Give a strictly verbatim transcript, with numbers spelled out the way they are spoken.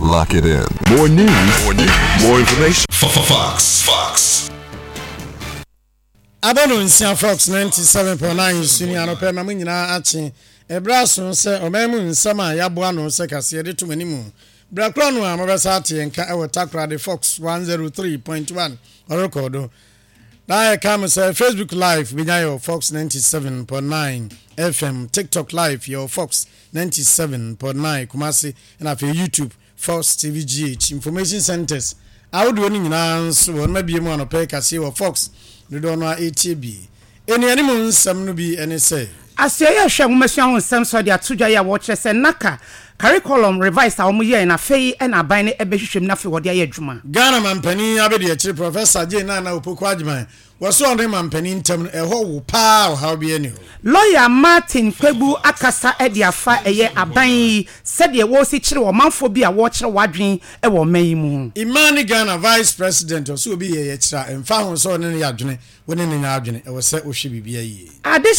Lock it in. More news, more news, more information. Fox, Fox. Abano nsia Fox ninety-seven point nine suni anope ma nyina achi ebra so se omemu nsama yabo ano se kase de to manimu bra kro no amabesa ate enka e Takra de Fox one oh three point one record na e come say Facebook live binya your Fox ninety-seven point nine F M, TikTok live your Fox ninety-seven point nine Kumasi and after YouTube Fox T V G H information centers I would woni nyina so won ma biem anope kase wo Fox do do no A T B eni ani mun nsam no bi eni say asia ya hwe nwomasuo ho nsam so de atodwa ya wo kire se naka curriculum revise a wo ye na fei e na ban ne ebehwehwem na fe wo de ayadwuma Ghana mampani abedi akire Professor J na na opoku adjuman wo so on mampani ntam eho wo pa o ha bi eni lawyer Martin Kwebu akasa e de afa eye aban se de wo si kire wo manfo bi a wo kire wadwen e wo man yi mu Imani Ghana Vice President o so obi ye ye kira emfa ho so ne ya adwene wo ne ne ya adwene e wo se o hwe bibia yi